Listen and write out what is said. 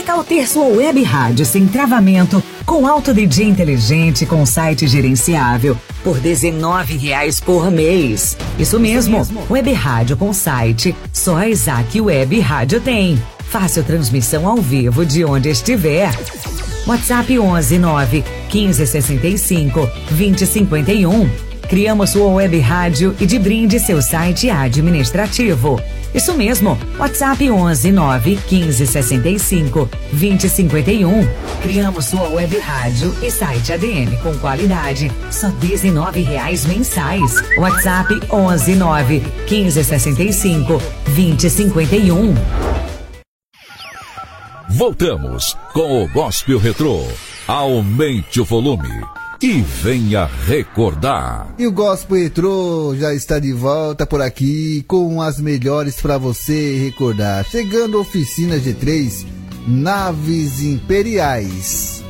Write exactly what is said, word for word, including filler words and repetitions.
tal ter sua web rádio sem travamento, com alto D J inteligente, com site gerenciável, por dezenove reais por mês? Isso mesmo, Isso mesmo. Web rádio com site, só a Isaac Web Rádio tem. Fácil transmissão ao vivo de onde estiver. WhatsApp onze nove quinze sessenta e cinco vinte cinquenta e um. Criamos sua web rádio e de brinde seu site administrativo. Isso mesmo, WhatsApp onze nove quinze sessenta e cinco vinte cinquenta e um. Criamos sua web rádio e site A D M com qualidade, só dezenove reais mensais. WhatsApp onze nove quinze sessenta e cinco vinte cinquenta e um. Voltamos com o Gospel Retrô. Aumente o volume e venha recordar. E o Gospel Retrô já está de volta por aqui com as melhores para você recordar. Chegando a Oficina G três, Naves Imperiais.